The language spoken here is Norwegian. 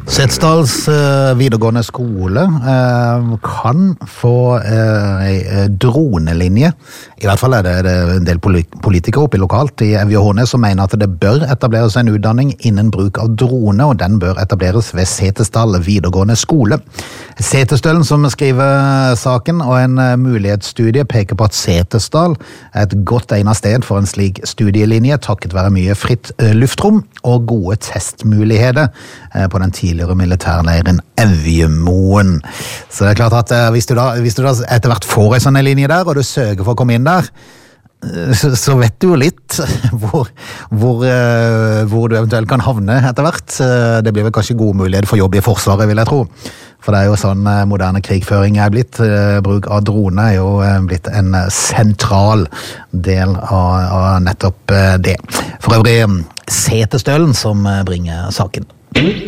Setesdals videregående skole kan få en dronelinje. I hvert fall det en del politikere oppe lokalt i Evje og Hornnes som mener at det bør etableres en utdanning innen bruk av drone, og den bør etableres ved Setesdal videregående skole. Setesdalen som skriver saken, og en mulighetsstudie peker på at Setesdal et godt egnet sted for en slik studielinje, takket være mye fritt luftrom og gode testmuligheter på den tidligere militærleiren Evjemoen. Så det klart at hvis du da etter hvert får en sånn linje der, og du søker for å komme inn der, så vet du jo litt hvor du eventuelt kan havne etter hvert. Det blir vel kanskje god mulighet for jobb i Forsvaret, vil jeg tro. For det jo sånn moderne krigføring blitt. Bruk av drone jo blitt en sentral del av nettopp det. For øvrig Setesdalen som bringer saken.